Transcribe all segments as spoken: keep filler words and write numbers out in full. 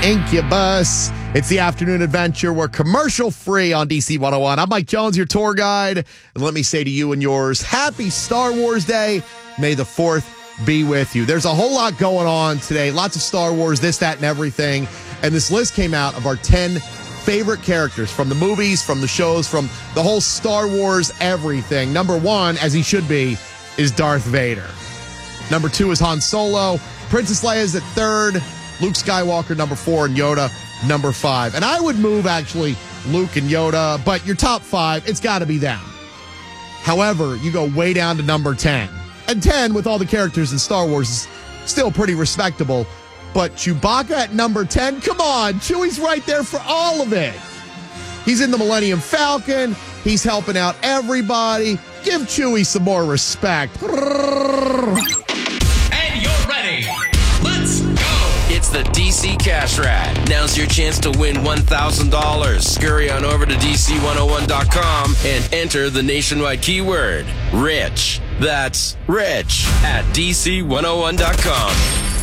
Incubus. It's the afternoon adventure. We're commercial free on D C one oh one. I'm Mike Jones, your tour guide. And let me say to you and yours, happy Star Wars Day. May the fourth be with you. There's a whole lot going on today. Lots of Star Wars, this, that, and everything. And this list came out of our ten favorite characters from the movies, from the shows, from the whole Star Wars everything. Number one, as he should be, is Darth Vader. Number two is Han Solo. Princess Leia's at third. Luke Skywalker, number four, and Yoda, number five. And I would move, actually, Luke and Yoda, but your top five, it's got to be them. However, you go way down to number ten. And ten, with all the characters in Star Wars, is still pretty respectable. But Chewbacca at number ten, come on, Chewie's right there for all of it. He's in the Millennium Falcon. He's helping out everybody. Give Chewie some more respect. And you're ready. Let's go. It's the D C Cash Rat. Now's your chance to win one thousand dollars. Scurry on over to D C one oh one dot com and enter the nationwide keyword, rich. That's rich at D C one oh one dot com.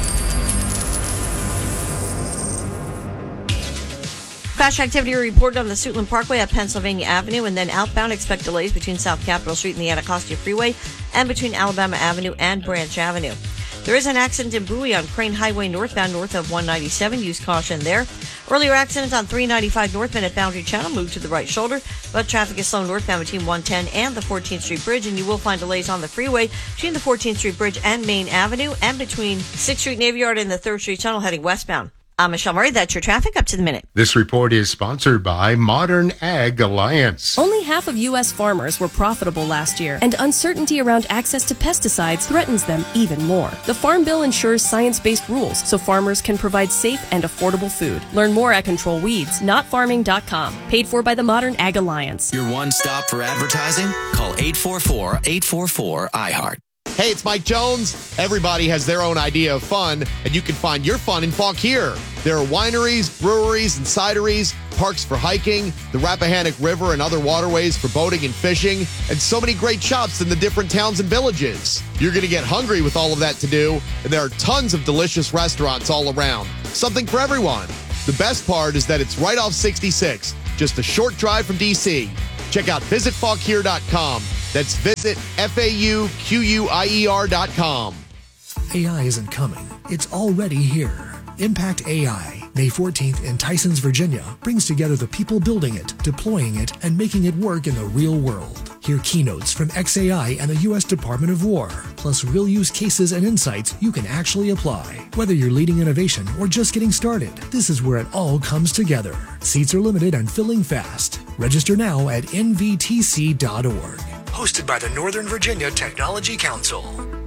Crash activity reported on the Suitland Parkway at Pennsylvania Avenue, and then outbound expect delays between South Capitol Street and the Anacostia Freeway and between Alabama Avenue and Branch Avenue. There is an accident in Bowie on Crane Highway northbound north of one ninety-seven. Use caution there. Earlier accident on three ninety-five northbound at Boundary Channel. Moved to the right shoulder, but traffic is slow northbound between one ten and the fourteenth Street Bridge, and you will find delays on the freeway between the fourteenth Street Bridge and Main Avenue and between sixth Street Navy Yard and the third Street Tunnel heading westbound. I'm Michelle Murray. That's your traffic up to the minute. This report is sponsored by Modern Ag Alliance. Only half of U S farmers were profitable last year, and uncertainty around access to pesticides threatens them even more. The Farm Bill ensures science-based rules so farmers can provide safe and affordable food. Learn more at control weeds not farming dot com. Paid for by the Modern Ag Alliance. Your one stop for advertising? Call eight four four, eight four four, I heart. Hey, it's Mike Jones. Everybody has their own idea of fun, and you can find your fun in Fauquier. There are wineries, breweries, and cideries, parks for hiking, the Rappahannock River and other waterways for boating and fishing, and so many great shops in the different towns and villages. You're going to get hungry with all of that to do, and there are tons of delicious restaurants all around. Something for everyone. The best part is that it's right off sixty-six, just a short drive from D C. Check out visit fauquier dot com. That's visit F A U Q U I E R dot com. A I isn't coming. It's already here. Impact A I, May fourteenth in Tysons, Virginia, brings together the people building it, deploying it, and making it work in the real world. Hear keynotes from X A I and the U S Department of War, plus real use cases and insights you can actually apply. Whether you're leading innovation or just getting started, this is where it all comes together. Seats are limited and filling fast. Register now at N V T C dot org. Hosted by the Northern Virginia Technology Council.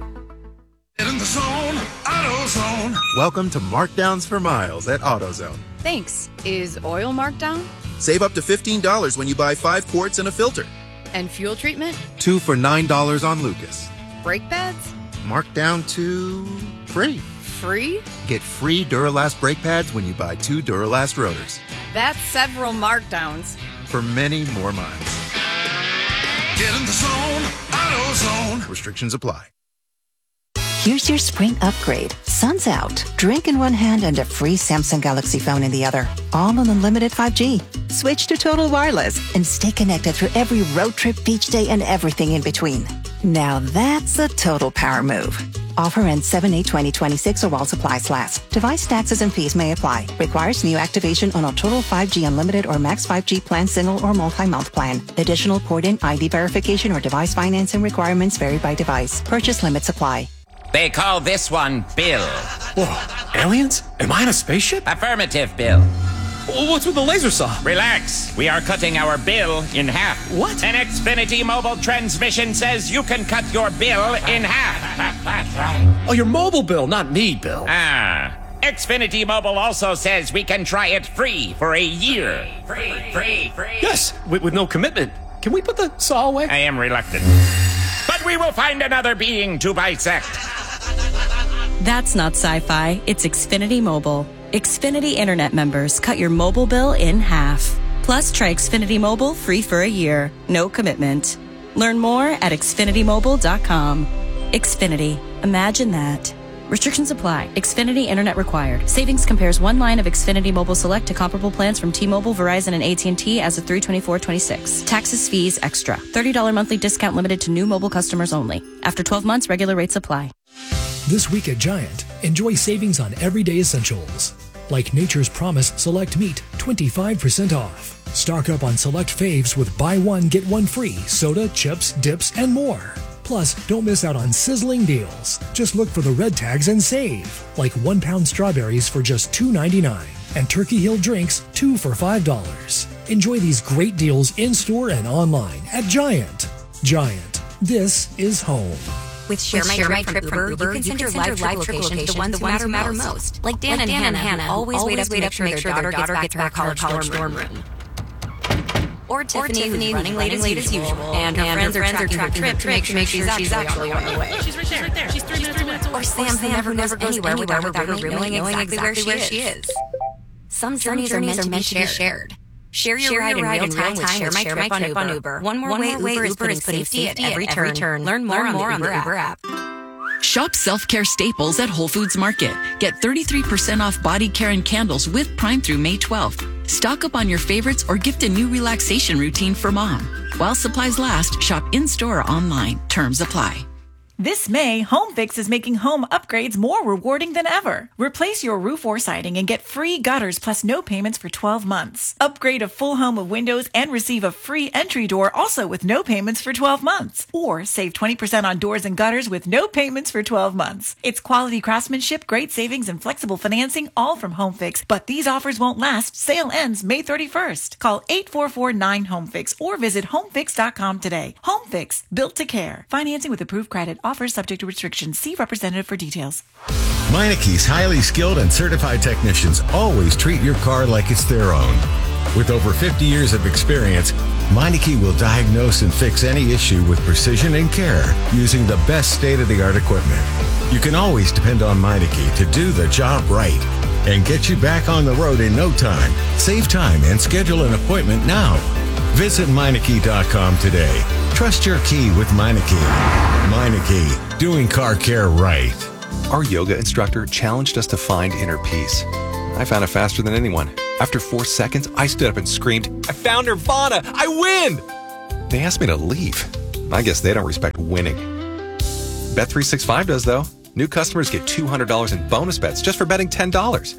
Get in the zone, AutoZone. Welcome to Markdowns for Miles at AutoZone. Thanks. Is oil marked down? Save up to fifteen dollars when you buy five quarts and a filter. And fuel treatment? Two for nine dollars on Lucas. Brake pads? Marked down to free. Free? Get free Duralast brake pads when you buy two Duralast rotors. That's several markdowns. For many more miles. Get in the zone, AutoZone. Restrictions apply. Here's your spring upgrade. Sun's out. Drink in one hand and a free Samsung Galaxy phone in the other. All on unlimited five G. Switch to Total Wireless and stay connected through every road trip, beach day, and everything in between. Now that's a total power move. Offer ends seven eight twenty twenty-six or while supplies last. Device taxes and fees may apply. Requires new activation on a Total five G Unlimited or Max five G plan, single or multi-month plan. Additional port-in, I D verification, or device financing requirements vary by device. Purchase limits apply. They call this one Bill. Whoa, aliens? Am I in a spaceship? Affirmative, Bill. What's with the laser saw? Relax. We are cutting our bill in half. What? An Xfinity mobile transmission says you can cut your bill in half. Oh, your mobile bill, not me, Bill. Ah. Xfinity Mobile also says we can try it free for a year. Free, free, free. Yes, with, with no commitment. Can we put the saw away? I am reluctant. But we will find another being to bisect. That's not sci-fi. It's Xfinity Mobile. Xfinity Internet members cut your mobile bill in half. Plus, try Xfinity Mobile free for a year. No commitment. Learn more at Xfinity Mobile dot com. Xfinity. Imagine that. Restrictions apply. Xfinity Internet required. Savings compares one line of Xfinity Mobile Select to comparable plans from T-Mobile, Verizon, and A T and T as of three twenty-four twenty-six. Taxes, fees, extra. thirty dollars monthly discount limited to new mobile customers only. After twelve months, regular rates apply. This week at Giant, enjoy savings on everyday essentials. Like Nature's Promise Select Meat, twenty-five percent off. Stock up on select faves with buy one, get one free, soda, chips, dips, and more. Plus, don't miss out on sizzling deals. Just look for the red tags and save. Like one pound strawberries for just two ninety-nine and Turkey Hill drinks, two for five dollars. Enjoy these great deals in-store and online at Giant. Giant, this is home. With Share My, Share My Trip from Uber, Uber, you can send your live trip location to the ones that matter, matter most. Like Dan, like Dan and, Hannah, who always, always wait up to make sure, make sure their daughter gets back to her college dorm room. Or Tiffany, or Tiffany who's running late, late as usual, and her and friends, her friends are tracking her trip to make sure, make sure she's actually on her way. She's right, she's right there. She's three minutes away. Or Sam, who never never goes anywhere without her roommate knowing exactly where she is. Some journeys are meant to be shared. Share your ride in real time with Share My Trip on Uber. One more way Uber is putting safety at every turn. Learn more on the Uber app. Shop self-care staples at Whole Foods Market. Get thirty-three percent off body care and candles with Prime through May twelfth. Stock up on your favorites or gift a new relaxation routine for mom. While supplies last, shop in-store or online. Terms apply. This May, HomeFix is making home upgrades more rewarding than ever. Replace your roof or siding and get free gutters plus no payments for twelve months. Upgrade a full home of windows and receive a free entry door also with no payments for twelve months. Or save twenty percent on doors and gutters with no payments for twelve months. It's quality craftsmanship, great savings, and flexible financing all from HomeFix. But these offers won't last. Sale ends May thirty-first. Call eight four four nine home fix or visit home fix dot com today. HomeFix, built to care. Financing with approved credit. Offers subject to restrictions. See representative for details. Meineke's highly skilled and certified technicians always treat your car like it's their own. With over fifty years of experience, Meineke will diagnose and fix any issue with precision and care using the best state-of-the-art equipment. You can always depend on Meineke to do the job right and get you back on the road in no time. Save time and schedule an appointment now. Visit Meineke dot com today. Trust your key with Meineke. Meineke, doing car care right. Our yoga instructor challenged us to find inner peace. I found it faster than anyone. After four seconds, I stood up and screamed, "I found Nirvana! I win!" They asked me to leave. I guess they don't respect winning. Bet three sixty-five does, though. New customers get two hundred dollars in bonus bets just for betting ten dollars.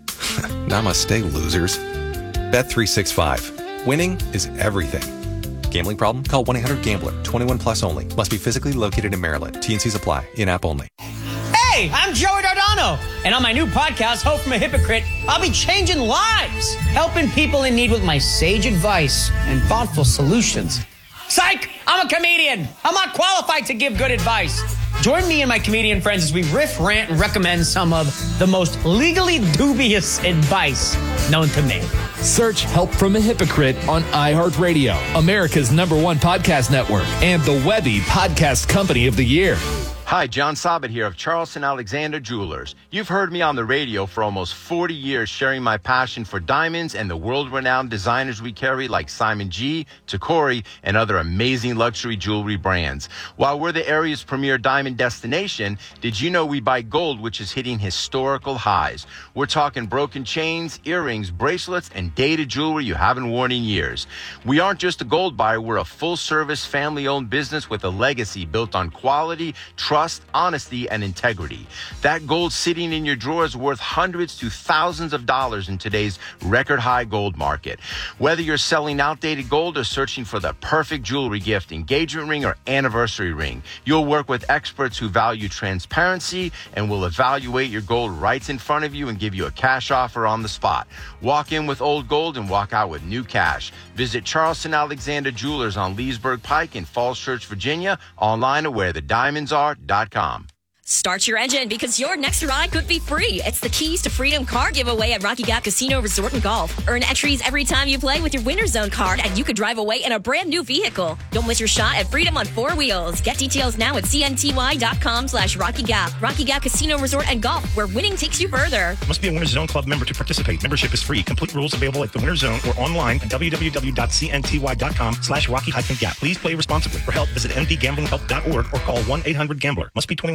Namaste, losers. Bet three sixty-five. Winning is everything. Gambling problem? Call one eight hundred gambler. twenty-one plus only. Must be physically located in Maryland. T and Cs apply. In-app only. Hey, I'm Joey Dardano, and on my new podcast, Hope from a Hypocrite, I'll be changing lives, helping people in need with my sage advice and thoughtful solutions. Psych! I'm a comedian. I'm not qualified to give good advice. Join me and my comedian friends as we riff, rant, and recommend some of the most legally dubious advice known to me. Search Help from a Hypocrite on iHeartRadio, America's number one podcast network, and the Webby Podcast Company of the Year. Hi, John Sabat here of Charleston Alexander Jewelers. You've heard me on the radio for almost forty years sharing my passion for diamonds and the world-renowned designers we carry like Simon G, Tacori, and other amazing luxury jewelry brands. While we're the area's premier diamond destination, did you know we buy gold, which is hitting historical highs? We're talking broken chains, earrings, bracelets, and dated jewelry you haven't worn in years. We aren't just a gold buyer, we're a full-service, family-owned business with a legacy built on quality, trust, Trust, honesty, and integrity. That gold sitting in your drawer is worth hundreds to thousands of dollars in today's record high gold market. Whether you're selling outdated gold or searching for the perfect jewelry gift, engagement ring, or anniversary ring, you'll work with experts who value transparency and will evaluate your gold right in front of you and give you a cash offer on the spot. Walk in with old gold and walk out with new cash. Visit Charleston Alexander Jewelers on Leesburg Pike in Falls Church, Virginia, online at where the diamonds are dot com. Start your engine because your next ride could be free. It's the Keys to Freedom car giveaway at Rocky Gap Casino Resort and Golf. Earn entries every time you play with your Winter Zone card, and you could drive away in a brand new vehicle. Don't miss your shot at freedom on four wheels. Get details now at C N T Y dot com slash Rocky Gap. Rocky Gap Casino Resort and Golf, where winning takes you further. Must be a Winter Zone Club member to participate. Membership is free. Complete rules available at the Winter Zone or online at w w w dot c n t y dot com slash rocky gap. Please play responsibly. For help, visit m d gambling help dot org or call one eight hundred gambler. Must be twenty-one or older.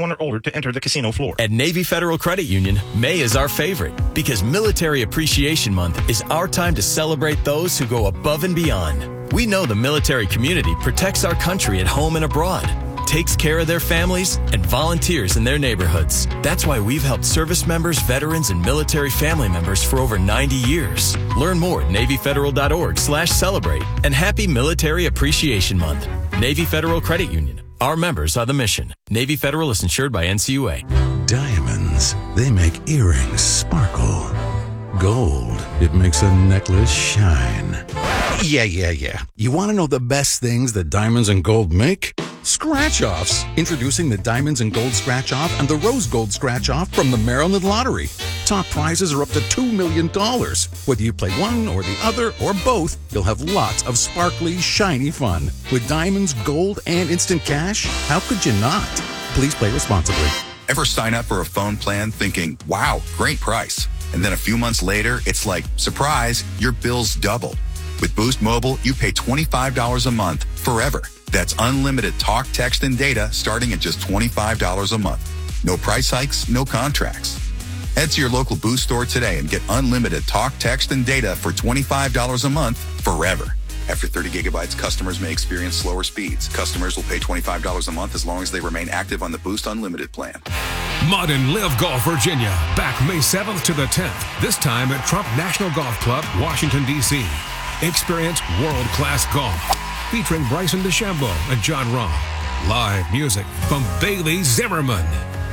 to enter the casino floor. At Navy Federal Credit Union, May is our favorite because Military Appreciation Month is our time to celebrate those who go above and beyond. We know the military community protects our country at home and abroad, takes care of their families, and volunteers in their neighborhoods. That's why we've helped service members, veterans, and military family members for over ninety years. Learn more at NavyFederal.org slash celebrate. And happy Military Appreciation Month. Navy Federal Credit Union. Our members are the mission. Navy Federal is insured by N C U A. Diamonds, they make earrings sparkle. Gold, it makes a necklace shine. Yeah, yeah, yeah. You want to know the best things that diamonds and gold make? Scratch-offs. Introducing the Diamonds and Gold Scratch-Off and the Rose Gold Scratch-Off from the Maryland Lottery. Top prizes are up to two million dollars. Whether you play one or the other or both, you'll have lots of sparkly, shiny fun. With diamonds, gold, and instant cash, how could you not? Please play responsibly. Ever sign up for a phone plan thinking, wow, great price? And then a few months later, it's like, surprise, your bill's doubled. With Boost Mobile, you pay twenty-five dollars a month forever. That's unlimited talk, text, and data starting at just twenty-five dollars a month. No price hikes, no contracts. Head to your local Boost store today and get unlimited talk, text, and data for twenty-five dollars a month forever. After thirty gigabytes, customers may experience slower speeds. Customers will pay twenty-five dollars a month as long as they remain active on the Boost Unlimited plan. Mud and Live Golf Virginia, back May seventh to the tenth, this time at Trump National Golf Club, Washington, D C Experience world-class golf, featuring Bryson DeChambeau and John Rahm. Live music from Bailey Zimmerman.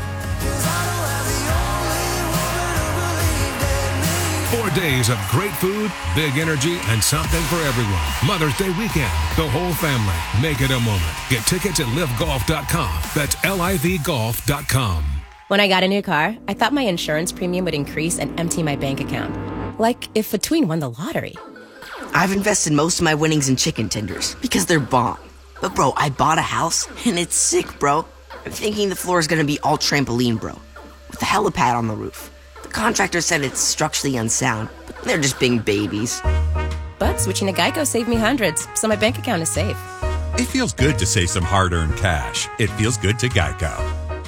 Four days of great food, big energy, and something for everyone. Mother's Day weekend, the whole family. Make it a moment. Get tickets at live golf dot com. That's L I V golf dot com. When I got a new car, I thought my insurance premium would increase and empty my bank account. Like if Between won the lottery. I've invested most of my winnings in chicken tenders because they're bomb. But bro, I bought a house and it's sick, bro. I'm thinking the floor is gonna be all trampoline, bro, with a helipad on the roof. The contractor said it's structurally unsound, but they're just being babies. But switching to Geico saved me hundreds, so my bank account is safe. It feels good to save some hard-earned cash. It feels good to Geico.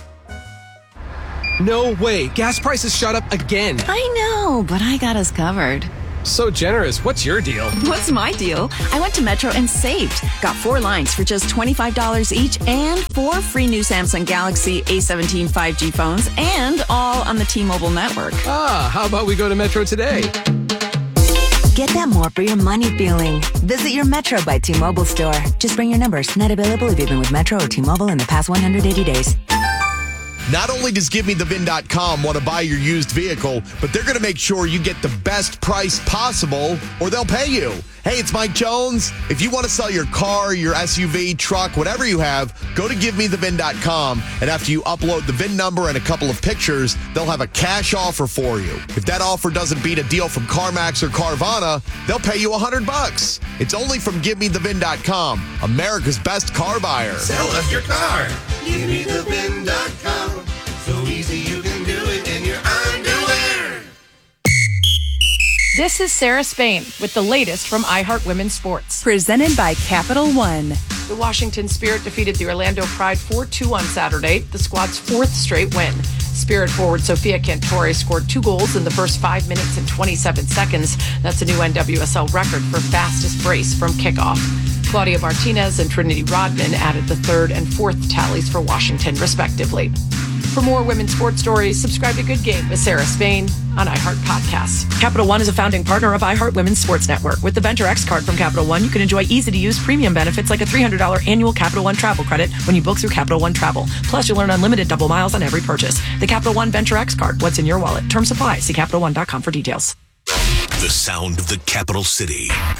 No way. Gas prices shot up again. I know, but I got us covered. So generous. What's your deal? What's my deal? I went to Metro and saved. Got four lines for just twenty-five dollars each and four free new Samsung Galaxy A seventeen five G phones and all on the T-Mobile network. Ah, how about we go to Metro today? Get that more for your money feeling. Visit your Metro by T-Mobile store. Just bring your numbers. Not available if you've been with Metro or T-Mobile in the past one hundred eighty days. Not only does Give Me The V I N dot com want to buy your used vehicle, but they're going to make sure you get the best price possible or they'll pay you. Hey, it's Mike Jones. If you want to sell your car, your S U V, truck, whatever you have, go to Give Me The V I N dot com, and after you upload the V I N number and a couple of pictures, they'll have a cash offer for you. If that offer doesn't beat a deal from CarMax or Carvana, they'll pay you one hundred bucks. It's only from Give Me The V I N dot com, America's best car buyer. Sell us your car. Give me the V I N dot com. So easy you can do it in your underwear. This is Sarah Spain with the latest from iHeart Women's Sports. Presented by Capital One. The Washington Spirit defeated the Orlando Pride four two on Saturday, the squad's fourth straight win. Spirit forward Sophia Cantore scored two goals in the first five minutes and twenty-seven seconds. That's a new N W S L record for fastest brace from kickoff. Claudia Martinez and Trinity Rodman added the third and fourth tallies for Washington, respectively. For more women's sports stories, subscribe to Good Game with Sarah Spain on iHeart Podcasts. Capital One is a founding partner of iHeart Women's Sports Network. With the Venture X card from Capital One, you can enjoy easy-to-use premium benefits like a three hundred dollars annual Capital One travel credit when you book through Capital One Travel. Plus, you'll earn unlimited double miles on every purchase. The Capital One Venture X card. What's in your wallet? Terms apply. See Capital One dot com for details. The sound of the capital city.